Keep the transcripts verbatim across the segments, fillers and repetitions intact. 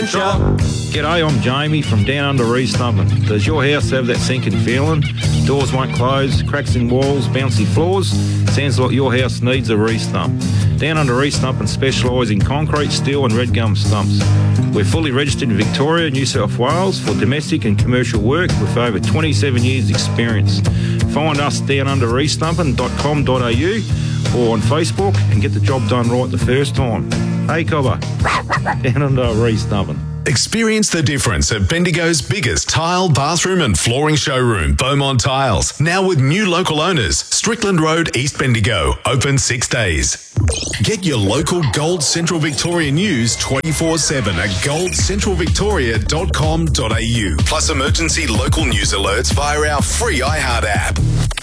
Flooring Shop. G'day, I'm Jamie from Down Under East Stumpin. Does your house have that sinking feeling? Doors won't close, cracks in walls, bouncy floors? Sounds like your house needs a re-stump. Down Under East Stumpin specialise in concrete, steel and red gum stumps. We're fully registered in Victoria, New South Wales for domestic and commercial work with over twenty-seven years experience. Find us down under east stumpin dot com dot a u or on Facebook and get the job done right the first time. Hey, Cobber, Down Under East Stumpin. Experience the difference at Bendigo's biggest tile, bathroom and flooring showroom, Beaumont Tiles. Now with new local owners, Strickland Road, East Bendigo, open six days. Get your local Gold Central Victoria news twenty-four seven at gold central victoria dot com dot a u. Plus emergency local news alerts via our free iHeart app.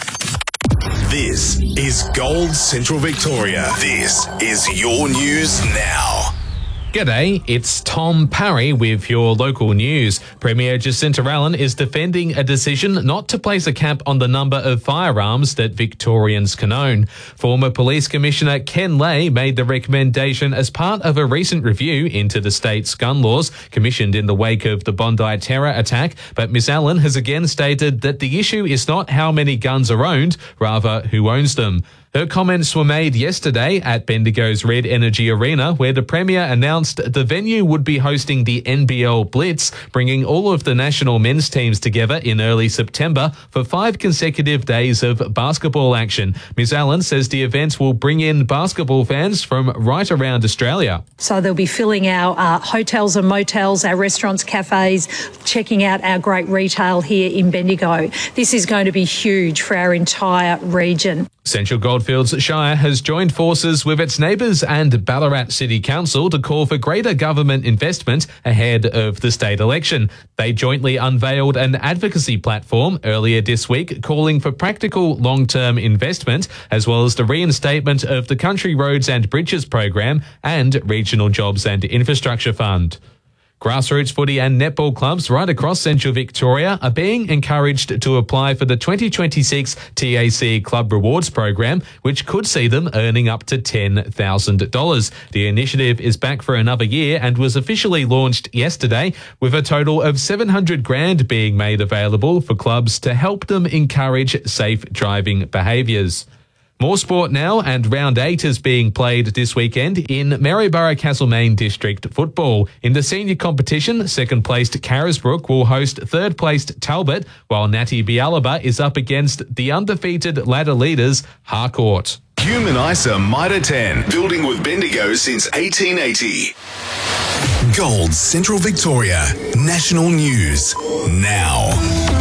This is Gold Central Victoria. This is your news now. G'day, it's Tom Parry with your local news. Premier Jacinta Allen is defending a decision not to place a cap on the number of firearms that Victorians can own. Former Police Commissioner Ken Lay made the recommendation as part of a recent review into the state's gun laws, commissioned in the wake of the Bondi terror attack, but Miss Allen has again stated that the issue is not how many guns are owned, rather who owns them. Her comments were made yesterday at Bendigo's Red Energy Arena, where the Premier announced the venue would be hosting the N B L Blitz, bringing all of the national men's teams together in early September for five consecutive days of basketball action. Miz Allen says the event will bring in basketball fans from right around Australia. So they'll be filling our uh, hotels and motels, our restaurants, cafes, checking out our great retail here in Bendigo. This is going to be huge for our entire region. Central Goldfields Shire has joined forces with its neighbours and Ballarat City Council to call for greater government investment ahead of the state election. They jointly unveiled an advocacy platform earlier this week calling for practical long-term investment, as well as the reinstatement of the Country Roads and Bridges program and Regional Jobs and Infrastructure Fund. Grassroots footy and netball clubs right across Central Victoria are being encouraged to apply for the twenty twenty-six T A C Club Rewards program, which could see them earning up to ten thousand dollars. The initiative is back for another year and was officially launched yesterday, with a total of seven hundred grand being made available for clubs to help them encourage safe driving behaviours. More sport now, and round eight is being played this weekend in Maryborough Castlemaine District Football. In the senior competition, second-placed Carisbrook will host third-placed Talbot, while Natty Bialaba is up against the undefeated ladder leaders Harcourt. Human Isa Mitre ten, building with Bendigo since eighteen eighty. Gold Central Victoria, national news now.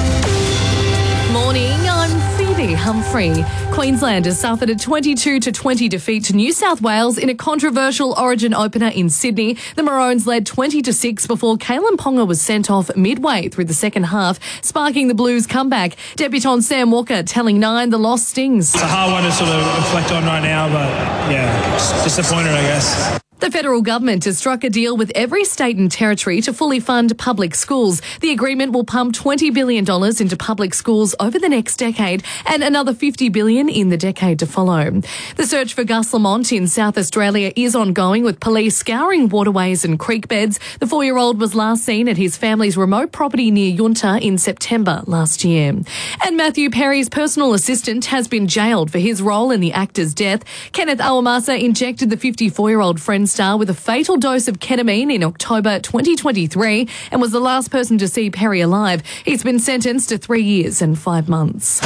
Morning, I'm Phoebe Humphrey. Queensland has suffered a twenty-two to twenty defeat to New South Wales in a controversial Origin opener in Sydney. The Maroons led twenty to six before Kalen Ponga was sent off midway through the second half, sparking the Blues' comeback. Debutant Sam Walker telling Nine the loss stings. It's a hard one to sort of reflect on right now, but yeah, just disappointed, I guess. The federal government has struck a deal with every state and territory to fully fund public schools. The agreement will pump twenty billion dollars into public schools over the next decade and another fifty billion dollars in the decade to follow. The search for Gus Lamont in South Australia is ongoing, with police scouring waterways and creek beds. The four-year-old was last seen at his family's remote property near Yunta in September last year. And Matthew Perry's personal assistant has been jailed for his role in the actor's death. Kenneth Awamasa injected the fifty-four-year-old Friends star with a fatal dose of ketamine in October twenty twenty-three and was the last person to see Perry alive. He's been sentenced to three years and five months.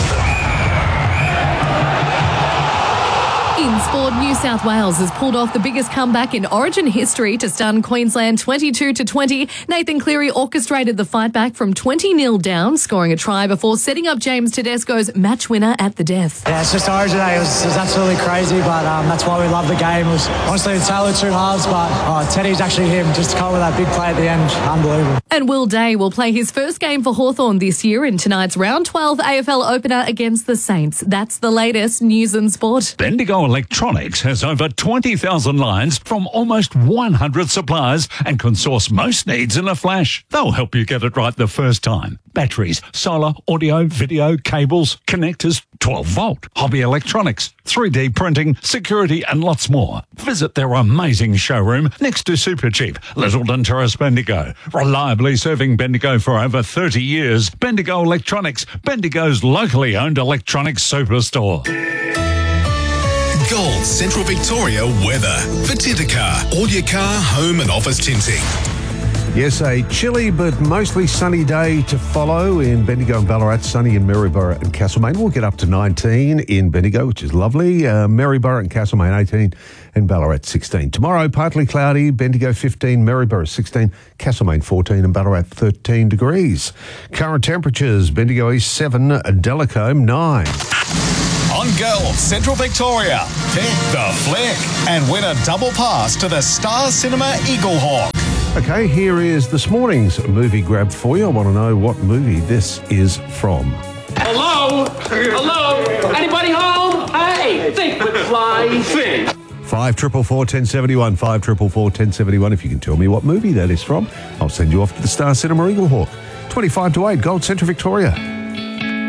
In sport, New South Wales has pulled off the biggest comeback in Origin history to stun Queensland twenty-two to twenty. Nathan Cleary orchestrated the fight back from twenty nil down, scoring a try before setting up James Tedesco's match winner at the death. Yeah, it's just Origin Day. It was, it was absolutely crazy, but um, that's why we love the game. It was honestly a tale of two halves, but oh, Teddy's actually him. Just to come with that big play at the end, unbelievable. And Will Day will play his first game for Hawthorn this year in tonight's round twelve A F L opener against the Saints. That's the latest news and sport. Bendigo Electric Electronics has over twenty thousand lines from almost one hundred suppliers and can source most needs in a flash. They'll help you get it right the first time. Batteries, solar, audio, video, cables, connectors, twelve volt, hobby electronics, three D printing, security and lots more. Visit their amazing showroom next to Supercheap, Littleton Terrace, Bendigo. Reliably serving Bendigo for over thirty years, Bendigo Electronics, Bendigo's locally owned electronics superstore. Gold Central Victoria weather for Tintercar. All your car, home and office tinting. Yes, a chilly but mostly sunny day to follow in Bendigo and Ballarat, sunny in Maryborough and Castlemaine. We'll get up to nineteen in Bendigo, which is lovely. Uh, Maryborough and Castlemaine, eighteen, and Ballarat, sixteen. Tomorrow, partly cloudy, Bendigo, fifteen, Maryborough, sixteen, Castlemaine, fourteen, and Ballarat, thirteen degrees. Current temperatures, Bendigo East, seven, Delacombe, nine. On Gold Central Victoria, bet the flick and win a double pass to the Star Cinema Eaglehawk. Okay, here is this morning's movie grab for you. I want to know what movie this is from. Hello? Hello? Anybody home? Hey, think with flying fish. Five triple four ten seventy one. Five triple four ten seventy one. If you can tell me what movie that is from, I'll send you off to the Star Cinema Eaglehawk. Twenty-five to eight, Gold Central Victoria.